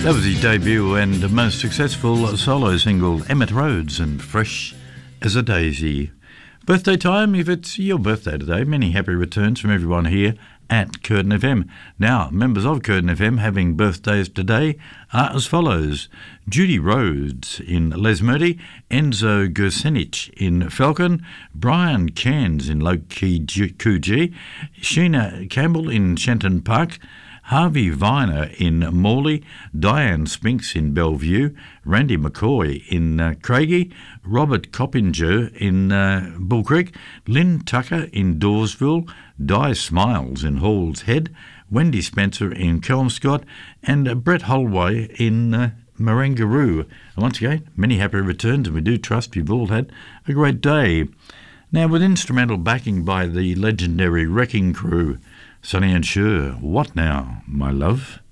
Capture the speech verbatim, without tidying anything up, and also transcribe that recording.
That was his debut and most successful solo single, Emmett Rhodes and Fresh as a Daisy. Birthday time, if it's your birthday today, many happy returns from everyone here at Curtin F M. Now, members of Curtin F M having birthdays today are as follows: Judy Rhodes in Lesmurdy, Enzo Gersenich in Falcon, Brian Cairns in Low-Coogee, Sheena Campbell in Shenton Park, Harvey Viner in Morley, Diane Spinks in Bellevue, Randy McCoy in uh, Craigie, Robert Coppinger in uh, Bull Creek, Lynn Tucker in Dawesville, Di Smiles in Hall's Head, Wendy Spencer in Kelmscott, and uh, Brett Holloway in uh, Marangaroo. And once again, many happy returns, and we do trust you've all had a great day. Now, with instrumental backing by the legendary Wrecking Crew, Sonny and Cher, What Now, My Love?